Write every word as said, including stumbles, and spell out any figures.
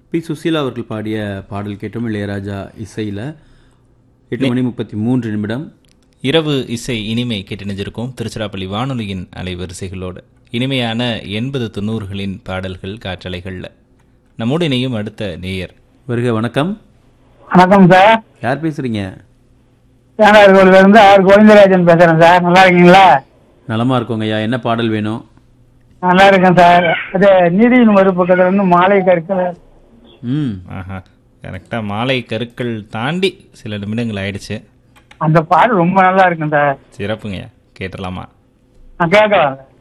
B Susheela அவர்கள் பாடிய பாடல் கேட்டோம். இளையராஜா இசையில் எட்டு மணி முப்பத்தி மூன்று நிமிடம். இரவு இசை இனிமை கேட்டிணைஞ்சிருக்கும் திருச்சிராப்பள்ளி வானொலியின் அலைவரிசைகளோடு இனிமையான எண்பது தொண்ணூறுகளின் பாடல்கள் காற்றலைகளில் நம்மோடு இணையும் அடுத்த நேயர். வருக. வணக்கம். வணக்கம் சார். யார் பேசுறீங்க? தேங்காய்கோவில இருந்து ஆர் கோவிந்தராஜன் பேசுறேன் சார். நல்லா இருக்கீங்களா? நலமா இருக்கோங்க ஐயா. என்ன பாடல் வேணும்? நல்லா இருக்கேன் சார். அது நீதியின் மறுபக்கத்துல இருந்து மாலை கற்கள். ம் ஆஹா கரெக்டாக மாலை கருக்கள் தாண்டி சில நிமிடங்கள் ஆயிடுச்சு. அந்த பாடல் ரொம்ப நல்லா இருக்கும் சார். சிறப்புங்கய்யா, கேட்டலாமா? நான் கேட்கலாம்.